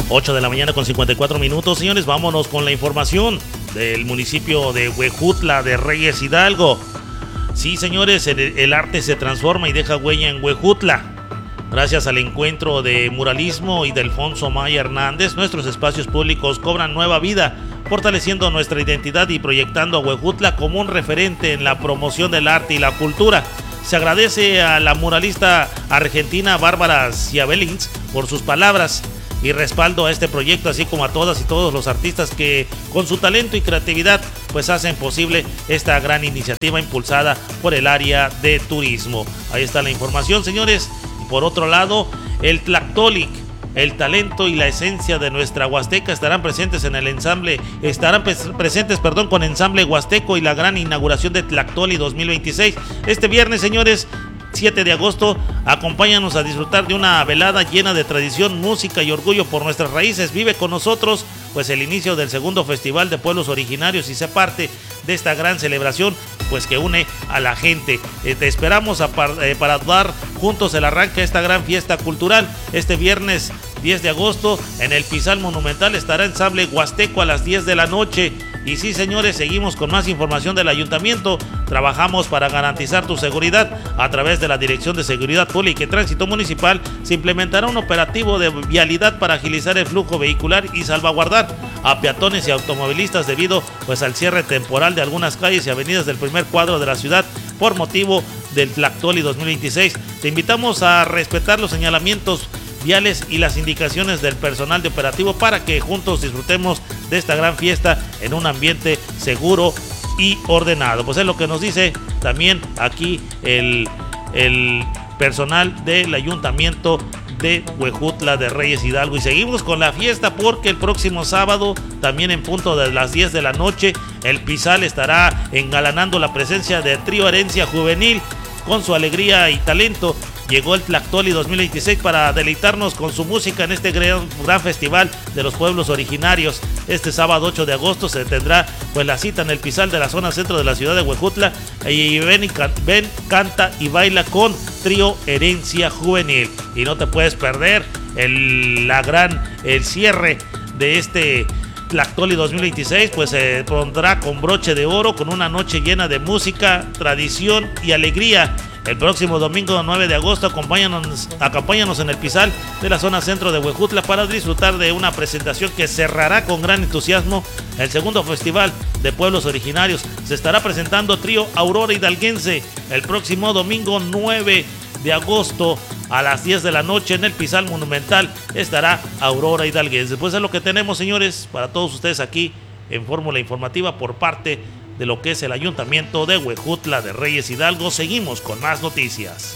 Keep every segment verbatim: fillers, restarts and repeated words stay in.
ocho de la mañana con cincuenta y cuatro minutos, señores. Vámonos con la información del municipio de Huejutla de Reyes Hidalgo. Sí, señores, el, el arte se transforma y deja huella en Huejutla. Gracias al encuentro de muralismo y de Alfonso Maya Hernández, nuestros espacios públicos cobran nueva vida, fortaleciendo nuestra identidad y proyectando a Huejutla como un referente en la promoción del arte y la cultura. Se agradece a la muralista argentina Bárbara Ciabelins por sus palabras y respaldo a este proyecto, así como a todas y todos los artistas que con su talento y creatividad pues hacen posible esta gran iniciativa impulsada por el área de turismo. Ahí está la información, señores. Por otro lado, el Tlactolic, el talento y la esencia de nuestra Huasteca estarán presentes en el ensamble, estarán presentes, perdón, con ensamble huasteco y la gran inauguración de Tlactoli dos mil veintiséis. Este viernes, señores, siete de agosto, acompáñanos a disfrutar de una velada llena de tradición, música y orgullo por nuestras raíces. Vive con nosotros pues el inicio del segundo Festival de Pueblos Originarios y sé parte de esta gran celebración pues que une a la gente. Eh, te esperamos a par, eh, para dar juntos el arranque a esta gran fiesta cultural. Este viernes diez de agosto en el Pisal Monumental estará ensamble huasteco a las diez de la noche. Y sí, señores, seguimos con más información del ayuntamiento. Trabajamos para garantizar tu seguridad. A través de la Dirección de Seguridad Pública y Tránsito Municipal se implementará un operativo de vialidad para agilizar el flujo vehicular y salvaguardar a peatones y automovilistas debido pues al cierre temporal de algunas calles y avenidas del primer cuadro de la ciudad por motivo del Tlactoli dos mil veintiséis. Te invitamos a respetar los señalamientos viales y las indicaciones del personal de operativo para que juntos disfrutemos de esta gran fiesta en un ambiente seguro y ordenado. Pues es lo que nos dice también aquí el, el personal del ayuntamiento de Huejutla de Reyes Hidalgo. Y seguimos con la fiesta porque el próximo sábado, también en punto de las diez de la noche, el Pisal estará engalanando la presencia de Trío Herencia Juvenil. Con su alegría y talento llegó el Tlactoli dos mil veintiséis para deleitarnos con su música en este gran, gran festival de los pueblos originarios. Este sábado ocho de agosto se tendrá pues la cita en el Pisal de la zona centro de la ciudad de Huejutla. Y ven, y can, ven, canta y baila con Trío Herencia Juvenil. Y no te puedes perder el, la gran, el cierre de este Tlactoli dos mil veintiséis, pues se pondrá con broche de oro con una noche llena de música, tradición y alegría. El próximo domingo nueve de agosto acompáñanos, acompáñanos en el Pisal de la zona centro de Huejutla para disfrutar de una presentación que cerrará con gran entusiasmo el segundo Festival de Pueblos Originarios. Se estará presentando Trío Aurora Hidalguense el próximo domingo nueve de agosto a las diez de la noche en el Pisal Monumental estará Aurora Hidalguense. Pues es lo que tenemos, señores, para todos ustedes aquí en Fórmula Informativa por parte de lo que es el Ayuntamiento de Huejutla de Reyes Hidalgo. Seguimos con más noticias.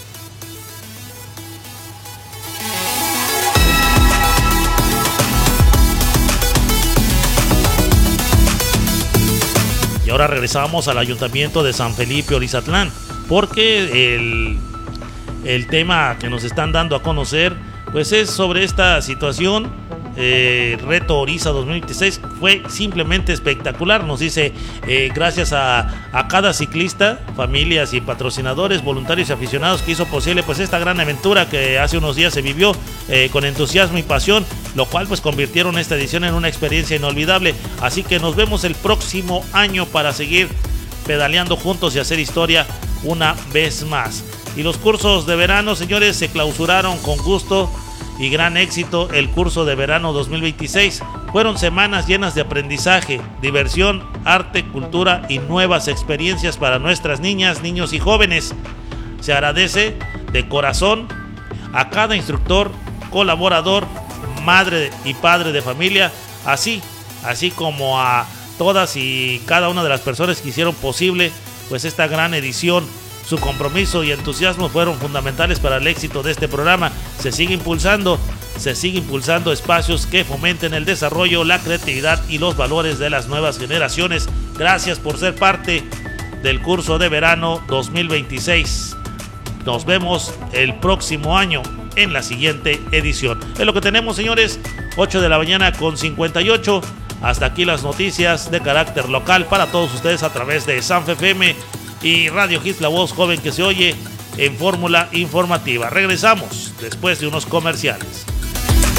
Y ahora regresamos al Ayuntamiento de San Felipe Orizatlán, porque el, el tema que nos están dando a conocer pues es sobre esta situación. Eh, Reto Oriza dos mil veintiséis fue simplemente espectacular, nos dice, eh, gracias a, a cada ciclista, familias y patrocinadores, voluntarios y aficionados que hizo posible pues esta gran aventura que hace unos días se vivió eh, con entusiasmo y pasión, lo cual pues convirtieron esta edición en una experiencia inolvidable. Así que nos vemos el próximo año para seguir pedaleando juntos y hacer historia una vez más. Y los cursos de verano, señores, se clausuraron con gusto y gran éxito. El curso de verano dos mil veintiséis fueron semanas llenas de aprendizaje, diversión, arte, cultura y nuevas experiencias para nuestras niñas, niños y jóvenes. Se agradece de corazón a cada instructor, colaborador, madre y padre de familia, así, así como a todas y cada una de las personas que hicieron posible pues esta gran edición. Su compromiso y entusiasmo fueron fundamentales para el éxito de este programa. Se sigue impulsando, se sigue impulsando espacios que fomenten el desarrollo, la creatividad y los valores de las nuevas generaciones. Gracias por ser parte del curso de verano dos mil veintiséis. Nos vemos el próximo año en la siguiente edición. Es lo que tenemos, señores. ocho de la mañana con cincuenta y ocho. Hasta aquí las noticias de carácter local para todos ustedes a través de Sanfe F M y Radio Hits, la voz joven que se oye en Fórmula Informativa. Regresamos después de unos comerciales.